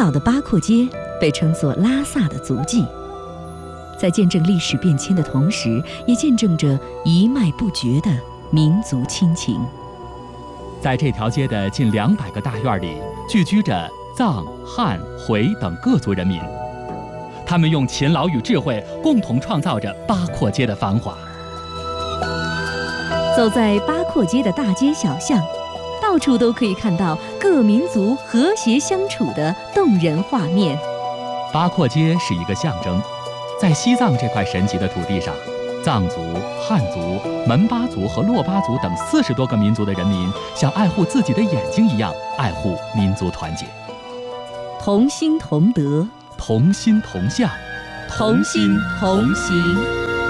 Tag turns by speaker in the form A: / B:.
A: 老的八廓街被称作拉萨的足迹，在见证历史变迁的同时，也见证着一脉不绝的民族亲情。
B: 在这条街的近200个大院里，聚居着藏、汉、回等各族人民，他们用勤劳与智慧共同创造着八廓街的繁华。
A: 走在八廓街的大街小巷，到处都可以看到各民族和谐相处的动人画面。
B: 八廓街是一个象征，在西藏这块神奇的土地上，藏族、汉族、门巴族和珞巴族等40多个民族的人民，像爱护自己的眼睛一样爱护民族团结。
A: 同心同德，
B: 同心同向，
A: 同心同行。